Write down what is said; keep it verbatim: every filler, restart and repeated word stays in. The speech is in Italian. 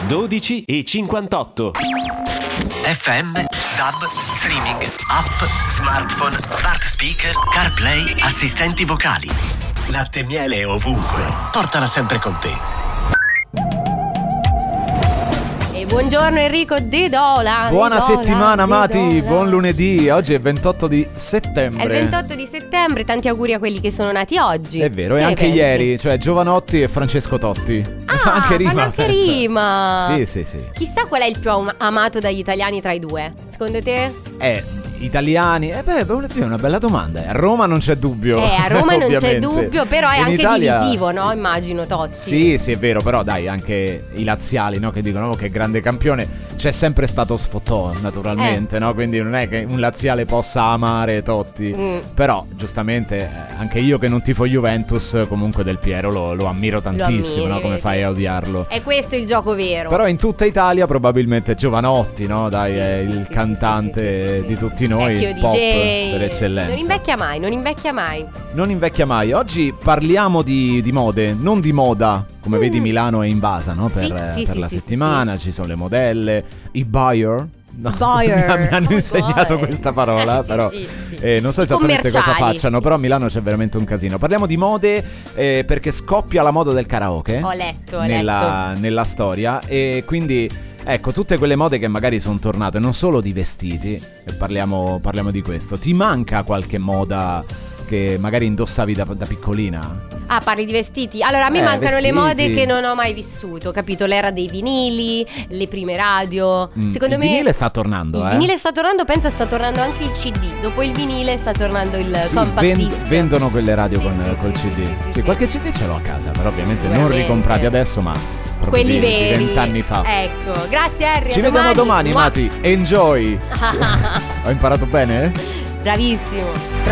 dodici e cinquantotto. F M, DAB, streaming, app, smartphone, smart speaker, CarPlay, assistenti vocali. Latte e miele ovunque. Portala sempre con te. Buongiorno Enrico De Dola. Buona De Dola, settimana De Mati, Dola. Buon lunedì. Oggi è ventotto di settembre. È il ventotto di settembre, tanti auguri a quelli che sono nati oggi. È vero, che e anche pensi? ieri, cioè Giovanotti e Francesco Totti. Ah, Fa anche rima. fanno anche pensa. rima. Sì, sì, sì. Chissà qual è il più am- amato dagli italiani tra i due, secondo te? Eh, italiani. Eh beh, è una bella domanda. A Roma non c'è dubbio. Eh, a Roma non c'è ovviamente. dubbio, però è In anche Italia... divisivo, no? Immagino, Totti. Sì, sì, è vero, però dai, anche i laziali, no? Che dicono oh, che grande campione. C'è sempre stato sfotò, naturalmente, Eh. no? Quindi non è che un laziale possa amare Totti. Mm. Però, giustamente, eh, anche io che non tifo Juventus, comunque Del Piero lo, lo ammiro tantissimo, ammiri, no? Come vedi. fai a odiarlo? È questo il gioco vero. Però in tutta Italia probabilmente Giovanotti, no? Dai, Sì, è sì, il sì, cantante sì, sì, sì, sì. di tutti noi, Vecchio il pop D J. per eccellenza. Non invecchia mai, non invecchia mai. Non invecchia mai. Oggi parliamo di, di mode, non di moda. Come Mm. vedi Milano è invasa, no? Per, Sì, eh, sì, per sì, la sì, settimana, ci sono le modelle, i buyer. No, Buyer. mi hanno Oh, insegnato buyer. questa parola, Sì, però sì, sì. eh, non so I esattamente cosa commerciali. facciano, però a Milano c'è veramente un casino. Parliamo di mode eh, perché scoppia la moda del karaoke. Ho letto, ho nella, nella storia, e quindi ecco tutte quelle mode che magari sono tornate, non solo di vestiti, e parliamo, parliamo di questo. Ti manca qualche moda che magari indossavi da, da piccolina? Ah, parli di vestiti? Allora, a me Eh, mancano le vestiti. mode che non ho mai vissuto, capito? L'era dei vinili, le prime radio. Mm, Secondo il me vinile sta tornando, il eh? vinile sta tornando, pensa sta tornando anche il C D. Dopo il vinile sta tornando il Sì, compact ven- disc. vendono quelle radio Sì, con, sì, col sì, C D. sì, sì, Sì, sì. qualche C D ce l'ho a casa, però ovviamente non Sicuramente. ricomprati adesso, ma proprio Quelli di, veri. di vent'anni fa. Ecco, grazie Harry. Ci a vediamo domani, Mua. Mati. Enjoy. Ho imparato bene? Bravissimo.